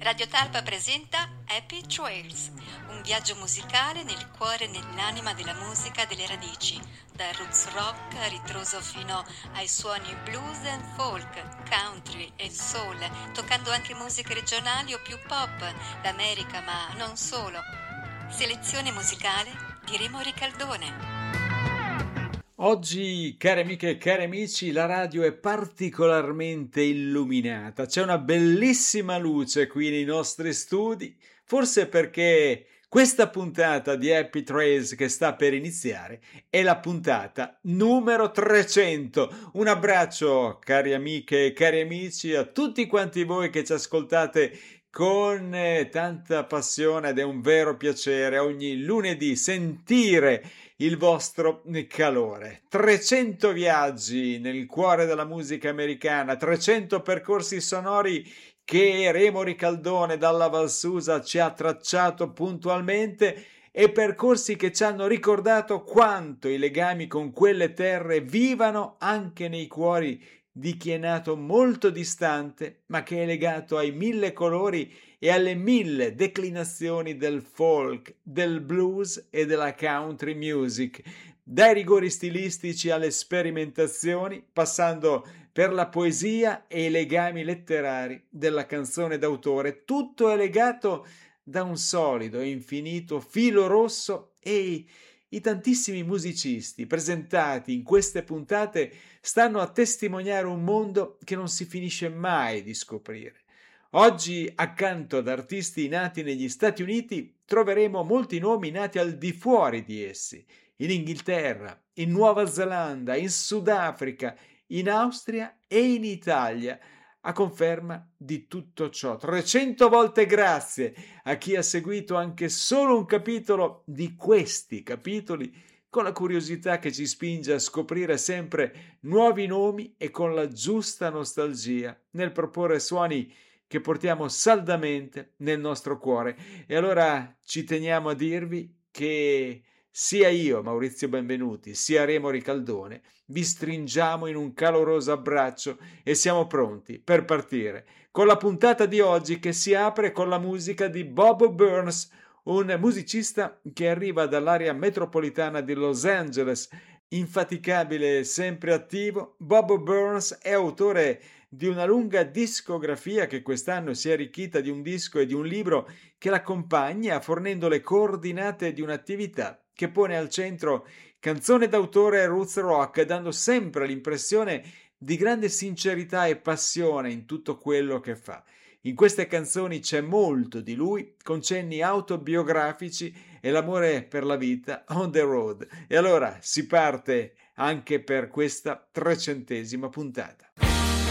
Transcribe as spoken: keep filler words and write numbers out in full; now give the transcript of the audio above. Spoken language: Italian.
Radio Talpa presenta Happy Trails, un viaggio musicale nel cuore e nell'anima della musica delle radici, dal roots rock a ritroso fino ai suoni blues and folk, country e soul, toccando anche musiche regionali o più pop, l'America ma non solo. Selezione musicale di Remo Ricaldone. Oggi, care amiche e cari amici, la radio è particolarmente illuminata. C'è una bellissima luce qui nei nostri studi, forse perché questa puntata di Happy Trails che sta per iniziare è la puntata numero trecento. Un abbraccio, cari amiche e cari amici, a tutti quanti voi che ci ascoltate con eh, tanta passione, ed è un vero piacere ogni lunedì sentire il vostro calore. trecento viaggi nel cuore della musica americana, trecento percorsi sonori che Remo Ricaldone dalla Valsusa ci ha tracciato puntualmente, e percorsi che ci hanno ricordato quanto i legami con quelle terre vivano anche nei cuori di chi è nato molto distante, ma che è legato ai mille colori e alle mille declinazioni del folk, del blues e della country music, dai rigori stilistici alle sperimentazioni, passando per la poesia e i legami letterari della canzone d'autore. Tutto è legato da un solido e infinito filo rosso, e i tantissimi musicisti presentati in queste puntate stanno a testimoniare un mondo che non si finisce mai di scoprire. Oggi, accanto ad artisti nati negli Stati Uniti, troveremo molti nomi nati al di fuori di essi, in Inghilterra, in Nuova Zelanda, in Sudafrica, in Austria e in Italia, a conferma di tutto ciò. trecento volte grazie a chi ha seguito anche solo un capitolo di questi capitoli, con la curiosità che ci spinge a scoprire sempre nuovi nomi e con la giusta nostalgia nel proporre suoni che portiamo saldamente nel nostro cuore. E allora ci teniamo a dirvi che sia io, Maurizio Benvenuti, sia Remo Ricaldone, vi stringiamo in un caloroso abbraccio e siamo pronti per partire con la puntata di oggi, che si apre con la musica di Bob Burns, un musicista che arriva dall'area metropolitana di Los Angeles. Infaticabile e sempre attivo, Bob Burns è autore di una lunga discografia che quest'anno si è arricchita di un disco e di un libro che l'accompagna, fornendo le coordinate di un'attività che pone al centro canzone d'autore e roots rock, dando sempre l'impressione di grande sincerità e passione in tutto quello che fa. In queste canzoni c'è molto di lui, con cenni autobiografici e l'amore per la vita on the road. E allora si parte anche per questa trecentesima puntata.